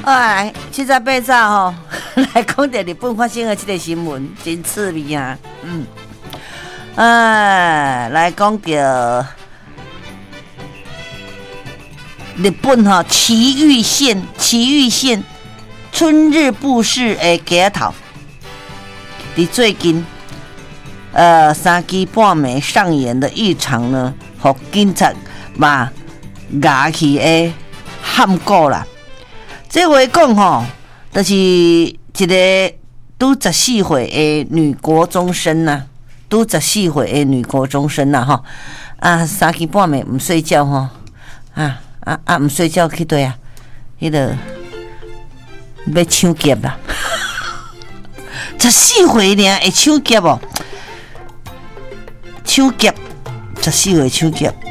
哎，78早吼，来讲到日本发生的这个新闻，真趣味啊！来讲到日本吼埼玉县春日部市的街头，伫最近3更半暝上演的一场呢，互警察嘛押去的喊告啦。这话讲吼，就是一个拄14岁的女国中生呐，拄14岁的女国中生呐吼，3更半暝唔睡觉吼，唔睡觉去对啊，迄个要抢劫啦，14岁尔会抢劫哦，抢劫14岁抢劫，